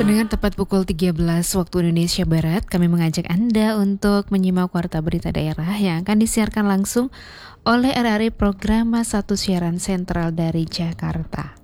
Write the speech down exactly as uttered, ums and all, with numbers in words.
Pendengar, tepat pukul tiga belas waktu Indonesia Barat, kami mengajak Anda untuk menyimak Warta Berita Daerah yang akan disiarkan langsung oleh R R I Programa satu Siaran Sentral dari Jakarta.